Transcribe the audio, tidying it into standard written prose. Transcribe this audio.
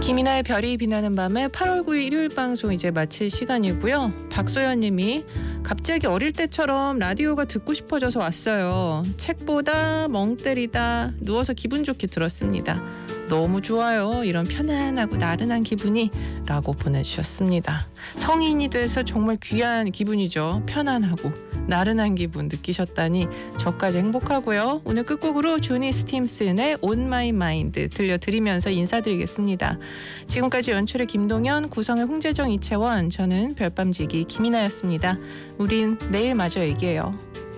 김이나의 별이 빛나는 밤에 8월 9일 일요일 방송 이제 마칠 시간이고요. 박소연 님이 갑자기 어릴 때처럼 라디오가 듣고 싶어져서 왔어요. 책보다 멍 때리다 누워서 기분 좋게 들었습니다. 너무 좋아요. 이런 편안하고 나른한 기분이 라고 보내주셨습니다. 성인이 돼서 정말 귀한 기분이죠. 편안하고 나른한 기분 느끼셨다니 저까지 행복하고요. 오늘 끝곡으로 조니 스팀슨의 On My Mind 들려드리면서 인사드리겠습니다. 지금까지 연출의 김동현, 구성의 홍재정, 이채원, 저는 별밤지기 김이나였습니다. 우린 내일 마저 얘기해요.